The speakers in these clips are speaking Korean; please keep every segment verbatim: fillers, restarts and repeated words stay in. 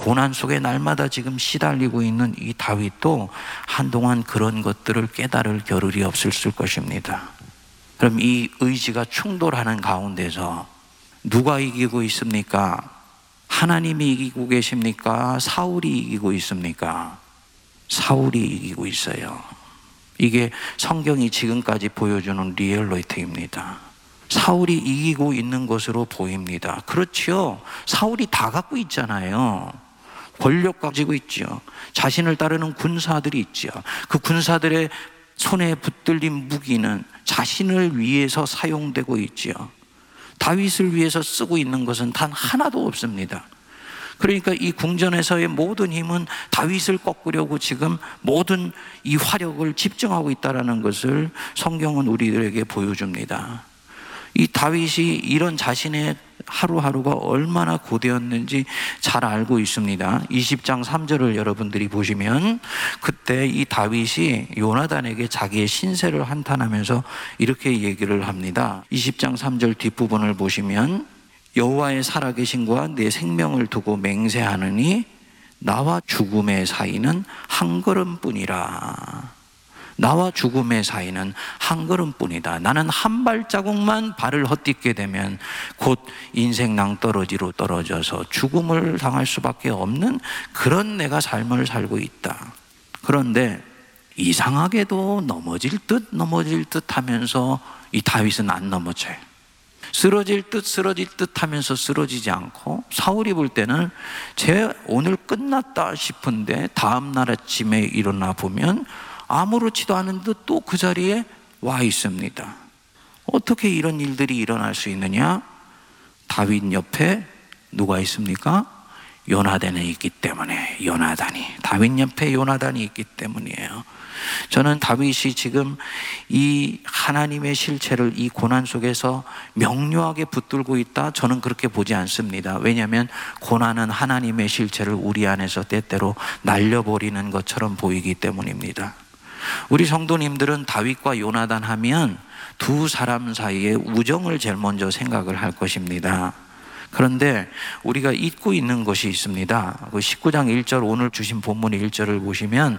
고난 속에 날마다 지금 시달리고 있는 이 다윗도 한동안 그런 것들을 깨달을 겨를이 없을 것입니다. 그럼 이 의지가 충돌하는 가운데서 누가 이기고 있습니까? 하나님이 이기고 계십니까? 사울이 이기고 있습니까? 사울이 이기고 있어요. 이게 성경이 지금까지 보여주는 리얼리티입니다. 사울이 이기고 있는 것으로 보입니다. 그렇지요. 사울이 다 갖고 있잖아요. 권력 가지고 있죠. 자신을 따르는 군사들이 있죠. 그 군사들의 손에 붙들린 무기는 자신을 위해서 사용되고 있죠. 다윗을 위해서 쓰고 있는 것은 단 하나도 없습니다. 그러니까 이 궁전에서의 모든 힘은 다윗을 꺾으려고 지금 모든 이 화력을 집중하고 있다는 것을 성경은 우리들에게 보여줍니다. 이 다윗이 이런 자신의 하루하루가 얼마나 고되었는지 잘 알고 있습니다. 이십 장 삼 절을 여러분들이 보시면 그때 이 다윗이 요나단에게 자기의 신세를 한탄하면서 이렇게 얘기를 합니다. 이십 장 삼 절 뒷부분을 보시면 여호와의 살아계신과 내 생명을 두고 맹세하느니 나와 죽음의 사이는 한 걸음뿐이라. 나와 죽음의 사이는 한 걸음뿐이다. 나는 한 발자국만 발을 헛디게 되면 곧 인생 낭떠러지로 떨어져서 죽음을 당할 수밖에 없는 그런 내가 삶을 살고 있다. 그런데 이상하게도 넘어질 듯 넘어질 듯 하면서 이 다윗은 안 넘어져요. 쓰러질 듯 쓰러질 듯 하면서 쓰러지지 않고, 사울이 볼 때는 쟤 오늘 끝났다 싶은데 다음 날 아침에 일어나 보면 아무렇지도 않은 듯 또 그 자리에 와 있습니다. 어떻게 이런 일들이 일어날 수 있느냐? 다윗 옆에 누가 있습니까? 요나단이 있기 때문에. 요나단이 다윗 옆에 요나단이 있기 때문이에요. 저는 다윗이 지금 이 하나님의 실체를 이 고난 속에서 명료하게 붙들고 있다, 저는 그렇게 보지 않습니다. 왜냐하면 고난은 하나님의 실체를 우리 안에서 때때로 날려버리는 것처럼 보이기 때문입니다. 우리 성도님들은 다윗과 요나단 하면 두 사람 사이의 우정을 제일 먼저 생각을 할 것입니다. 그런데 우리가 잊고 있는 것이 있습니다. 십구 장 일 절, 오늘 주신 본문 일 절을 보시면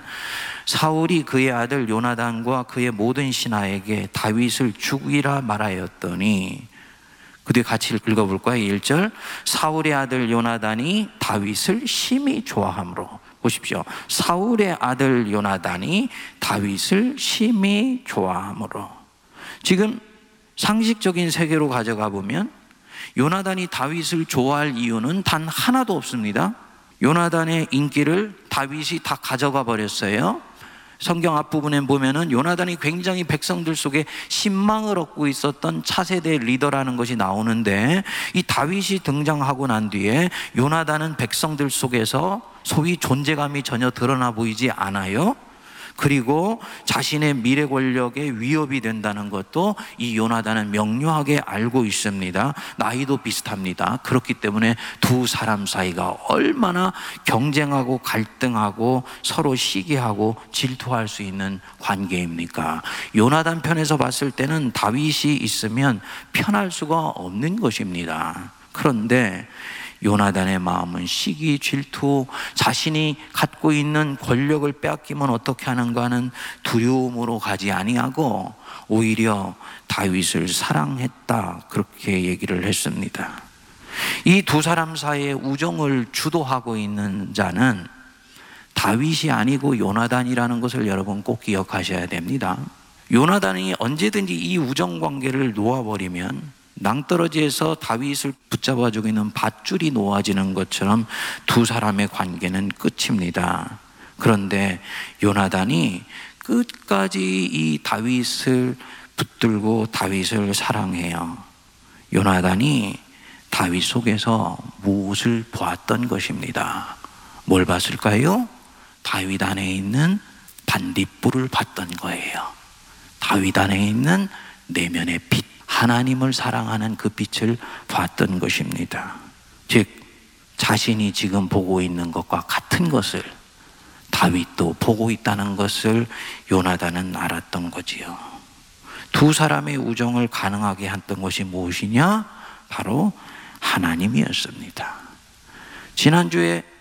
사울이 그의 아들 요나단과 그의 모든 신하에게 다윗을 죽이라 말하였더니, 그 뒤에 같이 읽어볼까요? 일 절, 사울의 아들 요나단이 다윗을 심히 좋아하므로. 보십시오. 사울의 아들 요나단이 다윗을 심히 좋아하므로. 지금 상식적인 세계로 가져가 보면 요나단이 다윗을 좋아할 이유는 단 하나도 없습니다. 요나단의 인기를 다윗이 다 가져가 버렸어요. 성경 앞부분에 보면은 요나단이 굉장히 백성들 속에 신망을 얻고 있었던 차세대 리더라는 것이 나오는데, 이 다윗이 등장하고 난 뒤에 요나단은 백성들 속에서 소위 존재감이 전혀 드러나 보이지 않아요. 그리고 자신의 미래 권력에 위협이 된다는 것도 이 요나단은 명료하게 알고 있습니다. 나이도 비슷합니다. 그렇기 때문에 두 사람 사이가 얼마나 경쟁하고 갈등하고 서로 시기하고 질투할 수 있는 관계입니까? 요나단 편에서 봤을 때는 다윗이 있으면 편할 수가 없는 것입니다. 그런데 요나단의 마음은 시기, 질투, 자신이 갖고 있는 권력을 빼앗기면 어떻게 하는가 하는 두려움으로 가지 아니하고 오히려 다윗을 사랑했다, 그렇게 얘기를 했습니다. 이 두 사람 사이의 우정을 주도하고 있는 자는 다윗이 아니고 요나단이라는 것을 여러분 꼭 기억하셔야 됩니다. 요나단이 언제든지 이 우정 관계를 놓아버리면 낭떠러지에서 다윗을 붙잡아주고 있는 밧줄이 놓아지는 것처럼 두 사람의 관계는 끝입니다. 그런데 요나단이 끝까지 이 다윗을 붙들고 다윗을 사랑해요. 요나단이 다윗 속에서 무엇을 보았던 것입니다. 뭘 봤을까요? 다윗 안에 있는 반딧불을 봤던 거예요. 다윗 안에 있는 내면의 빛, 하나님을 사랑하는 그 빛을 봤던 것입니다. 즉 자신이 지금 보고 있는 것과 같은 것을 다윗도 보고 있다는 것을 요나단은 알았던 거지요. 두 사람의 우정을 가능하게 했던 것이 무엇이냐? 바로 하나님이었습니다. 지난주에